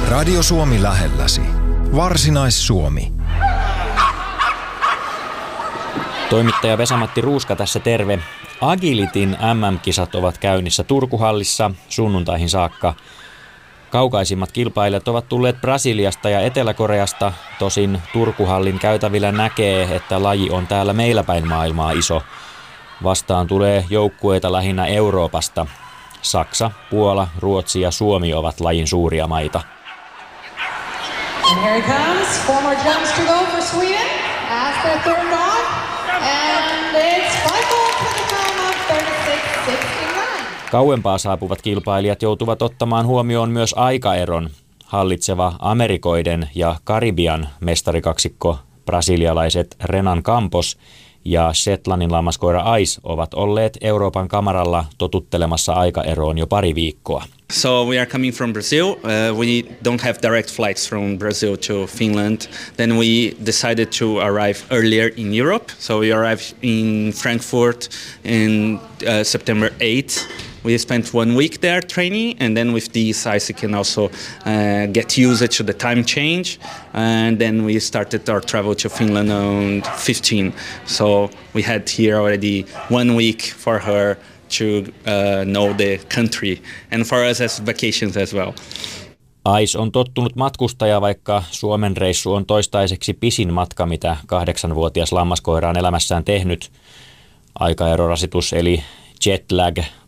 Radio Suomi lähelläsi. Varsinais-Suomi. Toimittaja Vesa-Matti Ruuska tässä terve. Agilitin MM-kisat ovat käynnissä Turkuhallissa sunnuntaihin saakka. Kaukaisimmat kilpailijat ovat tulleet Brasiliasta ja Etelä-Koreasta. Tosin Turkuhallin käytävillä näkee, että laji on täällä meillä päin maailmaa iso. Vastaan tulee joukkueita lähinnä Euroopasta. Saksa, Puola, Ruotsi ja Suomi ovat lajin suuria maita. And here he comes. 4 more jumps to go for Sweden as they're turned on. And it's 5 for the time of 36.69. Kauempaa saapuvat kilpailijat joutuvat ottamaan huomioon myös aikaeron. Hallitseva Amerikoiden ja Karibian mestarikaksikko brasilialaiset Renan Campos ja Shetlandin lammaskoira Ice ovat olleet Euroopan kamaralla totuttelemassa aikaeroon jo pari viikkoa. So we are coming from Brazil. We don't have direct flights from Brazil to Finland. Then we decided to arrive earlier in Europe. So we arrived in Frankfurt in September 8th. We spent 1 week there training, and then with these I can also get used to the time change. And then we started our travel to Finland on 15. So we had here already 1 week for her to know the country, and for us as vacations as well. Ice on tottunut matkustaja, vaikka Suomen reissu on toistaiseksi pisin matka, mitä 8-vuotias lammaskoira on elämässään tehnyt. Aikaerorasitus eli jet lag